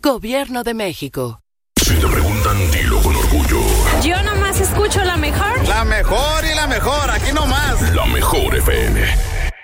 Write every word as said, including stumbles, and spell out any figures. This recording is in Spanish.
Gobierno de México. Si te preguntan, dilo con orgullo. Yo nomás escucho la mejor. La mejor y la mejor, aquí nomás. La mejor F M.